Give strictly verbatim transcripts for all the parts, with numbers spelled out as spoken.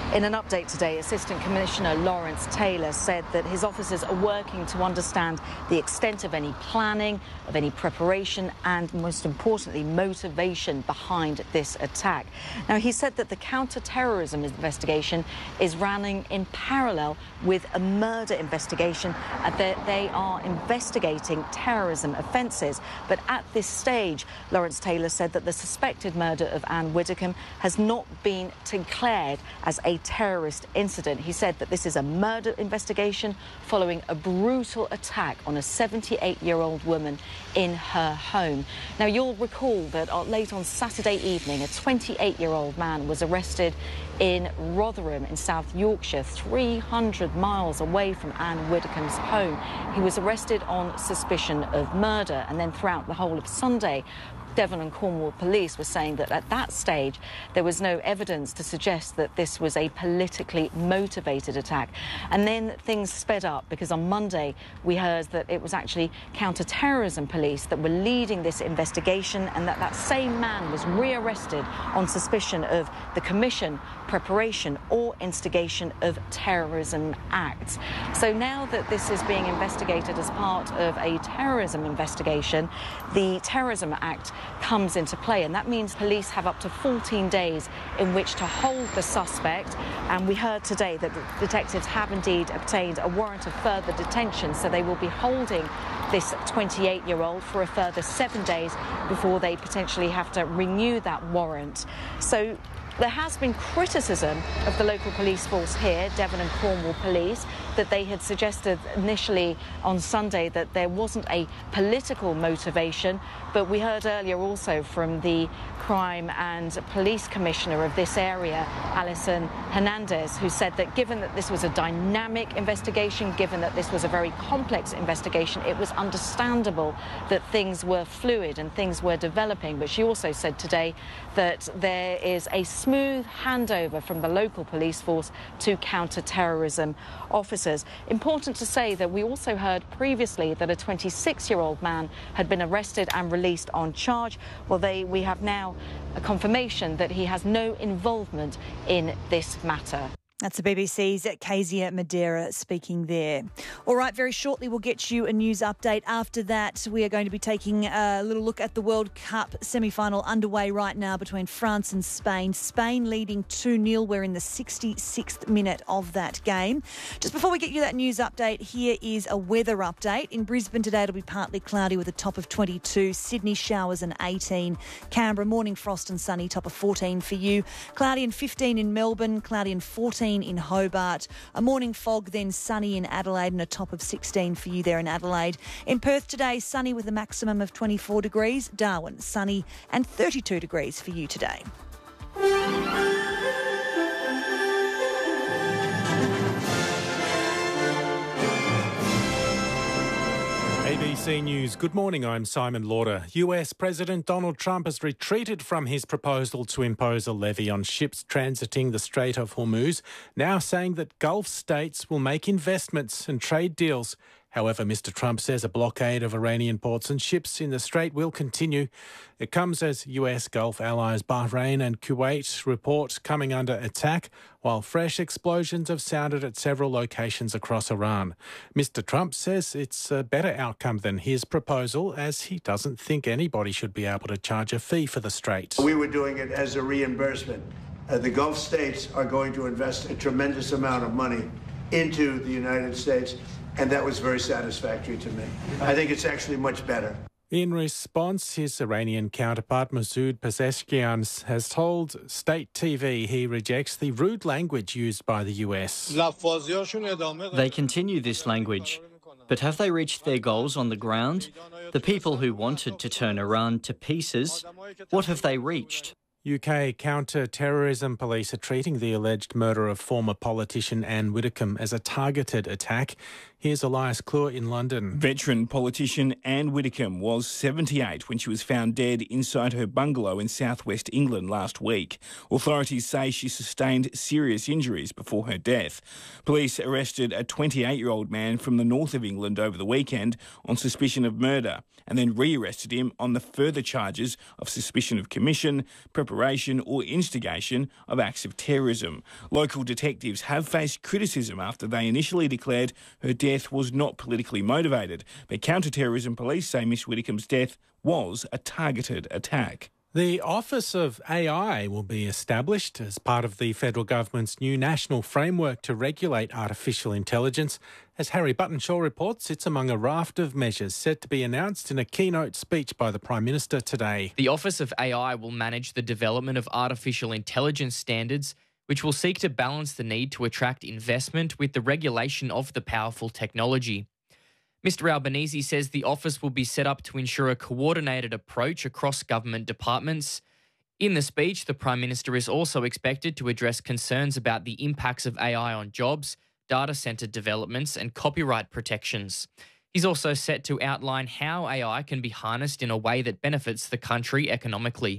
In an update today, Assistant Commissioner Lawrence Taylor said that his officers are working to understand the extent of any planning, of any preparation and, most importantly, motivation behind this attack. Now, he said that the counter-terrorism investigation is running in parallel with a murder investigation, and that they are investigating terrorism offences. But at this stage, Lawrence Taylor said that the suspected murder of Anne Widdecombe has not been declared as a terrorist incident. He said that this is a murder investigation following a brutal attack on a seventy-eight-year-old woman in her home. Now, you'll recall that late on Saturday evening, a twenty-eight-year-old man was arrested in Rotherham in South Yorkshire, three hundred miles away from Anne Widdecombe's home. He was arrested on suspicion of murder, and then throughout the whole of Sunday, Devon and Cornwall police were saying that at that stage there was no evidence to suggest that this was a politically motivated attack. And then things sped up, because on Monday we heard that it was actually counter-terrorism police that were leading this investigation, and that that same man was rearrested on suspicion of the commission, preparation or instigation of terrorism acts. So now that this is being investigated as part of a terrorism investigation, the Terrorism Act comes into play, and that means police have up to fourteen days in which to hold the suspect. And we heard today that the detectives have indeed obtained a warrant of further detention, so they will be holding this twenty-eight-year-old for a further seven days before they potentially have to renew that warrant. So there has been criticism of the local police force here, Devon and Cornwall Police, that they had suggested initially on Sunday that there wasn't a political motivation. But we heard earlier also from the Crime and Police Commissioner of this area, Alison Hernandez, who said that given that this was a dynamic investigation, given that this was a very complex investigation, it was understandable that things were fluid and things were developing. But she also said today that there is a smooth handover from the local police force to counter-terrorism officers. Important to say that we also heard previously that a twenty-six-year-old man had been arrested and released on charge. Well, they, we have now a confirmation that he has no involvement in this matter. That's the B B C's Kezia Madeira speaking there. All right, very shortly we'll get you a news update. After that, we are going to be taking a little look at the World Cup semi-final underway right now between France and Spain. Spain leading two nil. We're in the sixty-sixth minute of that game. Just before we get you that news update, here is a weather update. In Brisbane today, it'll be partly cloudy with a top of twenty-two. Sydney, showers and eighteen. Canberra, morning frost and sunny, top of fourteen for you. Cloudy and fifteen in Melbourne, cloudy and fourteen in Hobart. A morning fog, then sunny in Adelaide, and a top of sixteen for you there in Adelaide. In Perth today, sunny with a maximum of twenty-four degrees. Darwin, sunny and thirty-two degrees for you today. A B C News. Good morning, I'm Simon Lauder. U S President Donald Trump has retreated from his proposal to impose a levy on ships transiting the Strait of Hormuz, now saying that Gulf states will make investments and trade deals. However, Mister Trump says a blockade of Iranian ports and ships in the Strait will continue. It comes as U S Gulf allies Bahrain and Kuwait report coming under attack, while fresh explosions have sounded at several locations across Iran. Mister Trump says it's a better outcome than his proposal, as he doesn't think anybody should be able to charge a fee for the Strait. We were doing it as a reimbursement. Uh, the Gulf states are going to invest a tremendous amount of money into the United States, and that was very satisfactory to me. I think it's actually much better. In response, his Iranian counterpart Masoud Pezeshkian has told State T V he rejects the rude language used by the U S. They continue this language, but have they reached their goals on the ground? The people who wanted to turn Iran to pieces, what have they reached? U K counter-terrorism police are treating the alleged murder of former politician Anne Widdecombe as a targeted attack. Here's Elias Clure in London. Veteran politician Anne Widdecombe was seventy-eight when she was found dead inside her bungalow in southwest England last week. Authorities say she sustained serious injuries before her death. Police arrested a twenty-eight-year-old man from the north of England over the weekend on suspicion of murder and then re-arrested him on the further charges of suspicion of commission, preparation or instigation of acts of terrorism. Local detectives have faced criticism after they initially declared her death was not politically motivated, but counter-terrorism police say Miss Widdecombe's death was a targeted attack. The Office of A I will be established as part of the federal government's new national framework to regulate artificial intelligence. As Harry Buttonshaw reports, it's among a raft of measures set to be announced in a keynote speech by the Prime Minister today. The Office of A I will manage the development of artificial intelligence standards, which will seek to balance the need to attract investment with the regulation of the powerful technology. Mister Albanese says the office will be set up to ensure a coordinated approach across government departments. In the speech, the Prime Minister is also expected to address concerns about the impacts of A I on jobs, data centre developments and copyright protections. He's also set to outline how A I can be harnessed in a way that benefits the country economically.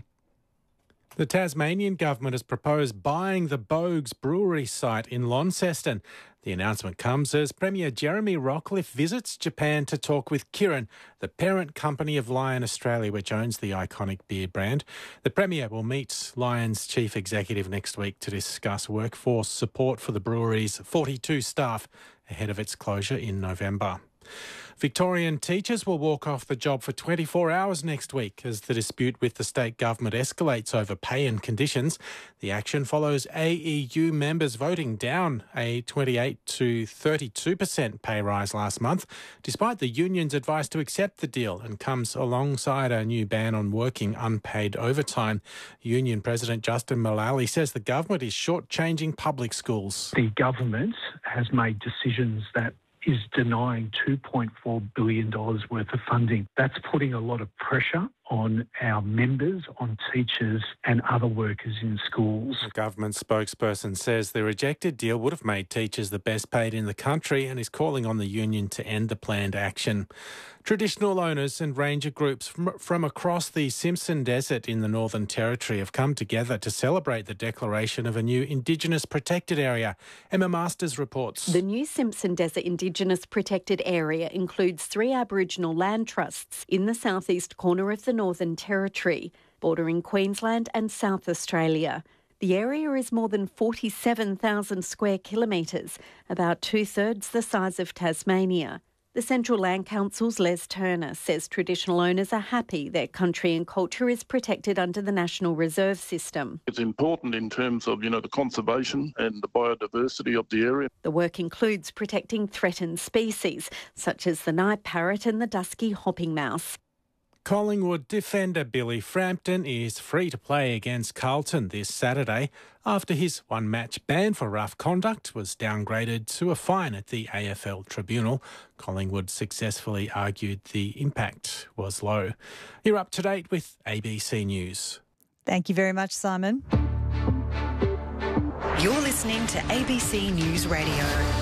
The Tasmanian government has proposed buying the Bogues brewery site in Launceston. The announcement comes as Premier Jeremy Rockliff visits Japan to talk with Kirin, the parent company of Lion Australia, which owns the iconic beer brand. The Premier will meet Lion's chief executive next week to discuss workforce support for the brewery's forty-two staff ahead of its closure in November. Victorian teachers will walk off the job for twenty-four hours next week as the dispute with the state government escalates over pay and conditions. The action follows A E U members voting down a twenty-eight to thirty-two percent pay rise last month, despite the union's advice to accept the deal, and comes alongside a new ban on working unpaid overtime. Union President Justin Mullally says the government is shortchanging public schools. The government has made decisions that is denying two point four billion dollars worth of funding. That's putting a lot of pressure on our members, on teachers and other workers in schools. The government spokesperson says the rejected deal would have made teachers the best paid in the country and is calling on the union to end the planned action. Traditional owners and ranger groups from, from across the Simpson Desert in the Northern Territory have come together to celebrate the declaration of a new Indigenous protected area. Emma Masters reports. The new Simpson Desert Indigenous protected area includes three Aboriginal land trusts in the southeast corner of the Northern Territory, bordering Queensland and South Australia. The area is more than forty-seven thousand square kilometres, about two-thirds the size of Tasmania. The Central Land Council's Les Turner says traditional owners are happy their country and culture is protected under the National Reserve System. It's important in terms of, you know, the conservation and the biodiversity of the area. The work includes protecting threatened species, such as the night parrot and the dusky hopping mouse. Collingwood defender Billy Frampton is free to play against Carlton this Saturday after his one-match ban for rough conduct was downgraded to a fine at the A F L Tribunal. Collingwood successfully argued the impact was low. You're up to date with A B C News. Thank you very much, Simon. You're listening to A B C News Radio.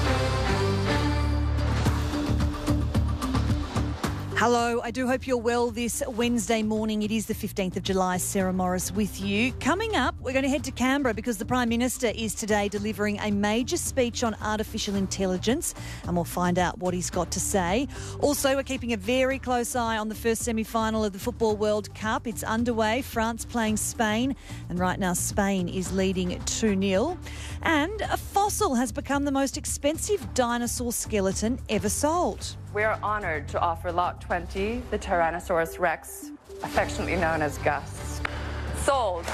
Hello, I do hope you're well this Wednesday morning. It is the fifteenth of July. Sarah Morris with you. Coming up, we're going to head to Canberra because the Prime Minister is today delivering a major speech on artificial intelligence, and we'll find out what he's got to say. Also, we're keeping a very close eye on the first semi-final of the Football World Cup. It's underway, France playing Spain, and right now Spain is leading two nil. And a fossil has become the most expensive dinosaur skeleton ever sold. We are honoured to offer Lot twenty, the Tyrannosaurus Rex, affectionately known as Gus. Sold.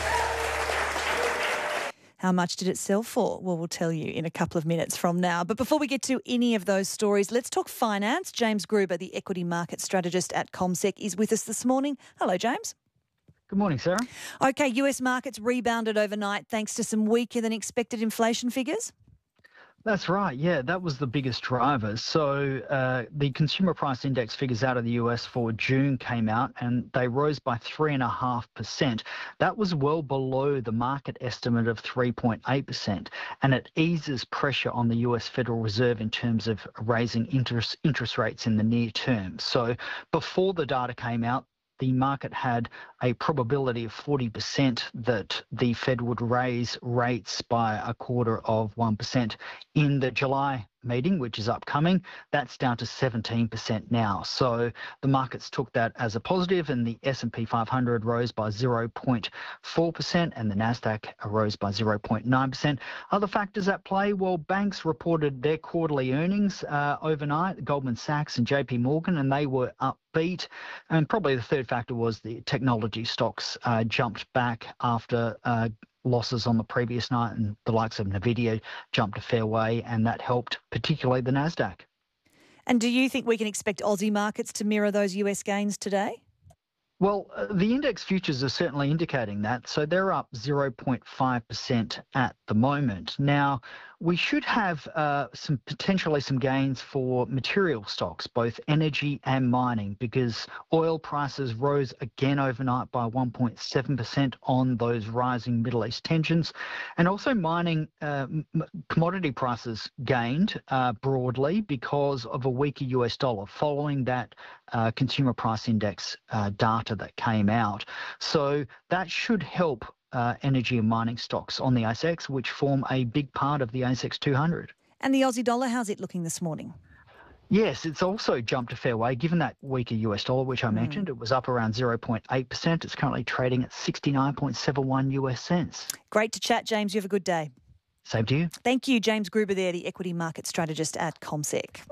How much did it sell for? Well, we'll tell you in a couple of minutes from now. But before we get to any of those stories, let's talk finance. James Gruber, the equity market strategist at CommSec, is with us this morning. Hello, James. Good morning, Sarah. OK, U S markets rebounded overnight thanks to some weaker than expected inflation figures. That's right. Yeah, that was the biggest driver. So uh, the consumer price index figures out of the U S for June came out and they rose by three point five percent. That was well below the market estimate of three point eight percent. And it eases pressure on the U S Federal Reserve in terms of raising interest, interest rates in the near term. So before the data came out, the market had a probability of forty percent that the Fed would raise rates by a quarter of one percent in the July meeting, which is upcoming. That's down to seventeen percent now. So the markets took that as a positive, and the S and P five hundred rose by zero point four percent and the Nasdaq rose by zero point nine percent. Other factors at play, well, banks reported their quarterly earnings uh, overnight, Goldman Sachs and J P Morgan, and they were upbeat. And probably the third factor was the technology stocks uh, jumped back after uh, losses on the previous night, and the likes of Nvidia jumped a fair way, and that helped particularly the Nasdaq. And do you think we can expect Aussie markets to mirror those U S gains today? Well, uh, the index futures are certainly indicating that. So they're up zero point five percent at the moment. Now, we should have uh, some potentially some gains for material stocks, both energy and mining, because oil prices rose again overnight by one point seven percent on those rising Middle East tensions. And also mining uh, m- commodity prices gained uh, broadly because of a weaker U S dollar following that uh, consumer price index uh, data that came out. So that should help uh, energy and mining stocks on the A S X, which form a big part of the A S X two hundred. And the Aussie dollar, how's it looking this morning? Yes, it's also jumped a fair way, given that weaker U S dollar, which I mm. mentioned. It was up around zero point eight percent. It's currently trading at sixty-nine point seven one U S cents. Great to chat, James. You have a good day. Same to you. Thank you, James Gruber there, the equity market strategist at CommSec.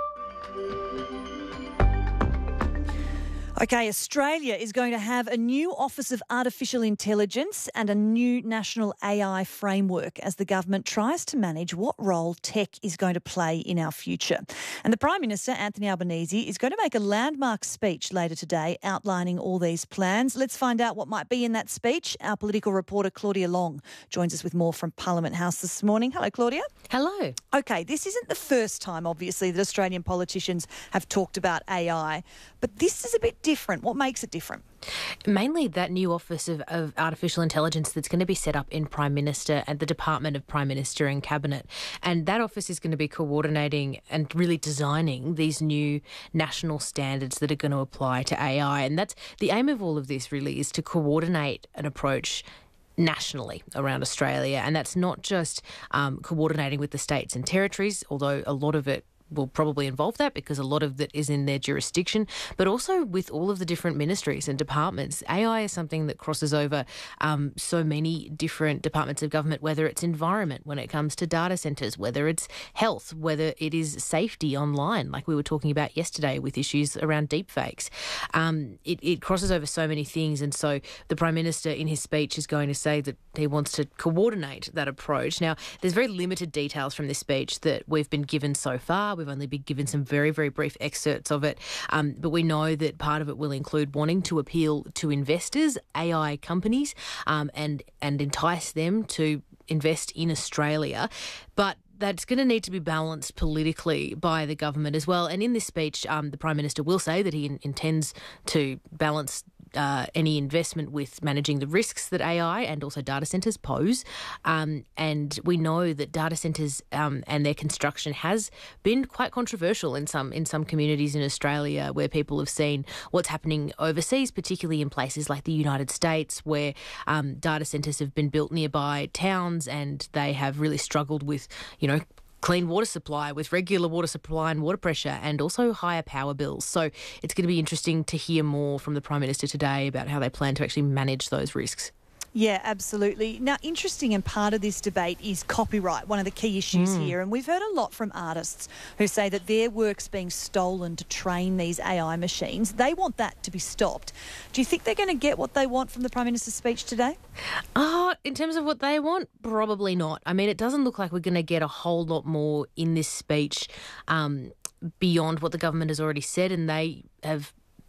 Okay, Australia is going to have a new Office of Artificial Intelligence and a new national A I framework as the government tries to manage what role tech is going to play in our future. And the Prime Minister, Anthony Albanese, is going to make a landmark speech later today outlining all these plans. Let's find out what might be in that speech. Our political reporter, Claudia Long, joins us with more from Parliament House this morning. Hello, Claudia. Hello. Okay, this isn't the first time, obviously, that Australian politicians have talked about A I, but this is a bit different. What makes it different? Mainly that new Office of, of Artificial Intelligence that's going to be set up in Prime Minister and the Department of Prime Minister and Cabinet. And that office is going to be coordinating and really designing these new national standards that are going to apply to A I. And that's the aim of all of this, really, is to coordinate an approach nationally around Australia. And that's not just um, coordinating with the states and territories, although a lot of it will probably involve that because a lot of that is in their jurisdiction, but also with all of the different ministries and departments. A I is something that crosses over um, so many different departments of government, whether it's environment when it comes to data centres, whether it's health, whether it is safety online, like we were talking about yesterday with issues around deepfakes. Um, it, it crosses over so many things, and so the Prime Minister in his speech is going to say that he wants to coordinate that approach. Now, there's very limited details from this speech that we've been given so far. We've only been given some very, very brief excerpts of it, um, but we know that part of it will include wanting to appeal to investors, A I companies, um, and and entice them to invest in Australia. But that's going to need to be balanced politically by the government as well. And in this speech, um, the Prime Minister will say that he in- intends to balance Uh, any investment with managing the risks that A I and also data centres pose. Um, and we know that data centres um, and their construction has been quite controversial in some in some communities in Australia, where people have seen what's happening overseas, particularly in places like the United States, where um, data centres have been built nearby towns and they have really struggled with, you know, clean water supply, with regular water supply and water pressure, and also higher power bills. So it's going to be interesting to hear more from the Prime Minister today about how they plan to actually manage those risks. Yeah, absolutely. Now, interesting, and part of this debate is copyright, one of the key issues mm. here. And we've heard a lot from artists who say that their work's being stolen to train these A I machines. They want that to be stopped. Do you think they're going to get what they want from the Prime Minister's speech today? Uh, in terms of what they want, probably not. I mean, it doesn't look like we're going to get a whole lot more in this speech um, beyond what the government has already said, and they have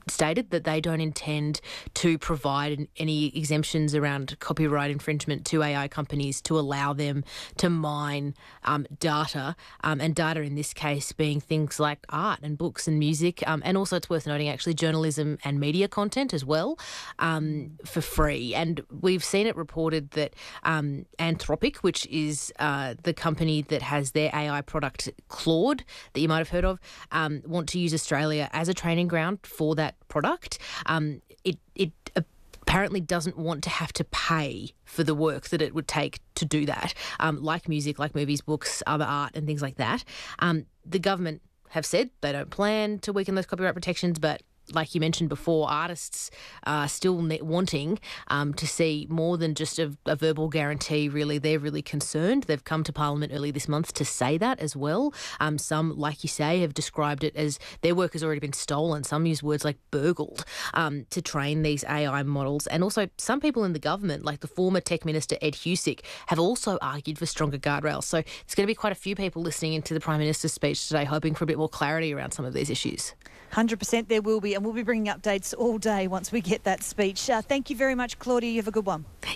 stated that they don't intend to provide any exemptions around copyright infringement to A I companies to allow them to mine um, data, um, and data in this case being things like art and books and music, um, and also it's worth noting actually journalism and media content as well, um, for free. And we've seen it reported that um, Anthropic, which is uh, the company that has their A I product Claude that you might have heard of, um, want to use Australia as a training ground for that product. Um, it it apparently doesn't want to have to pay for the work that it would take to do that, um, like music, like movies, books, other art and things like that. Um, the government have said they don't plan to weaken those copyright protections, but like you mentioned before, artists are still ne- wanting um, to see more than just a, a verbal guarantee, really. They're really concerned. They've come to Parliament early this month to say that as well. Um, some, like you say, have described it as their work has already been stolen. Some use words like burgled um, to train these A I models. And also some people in the government, like the former Tech Minister Ed Husic, have also argued for stronger guardrails. So there's going to be quite a few people listening into the Prime Minister's speech today hoping for a bit more clarity around some of these issues. one hundred percent there will be, and we'll be bringing updates all day once we get that speech. Uh, thank you very much, Claudia. You have a good one.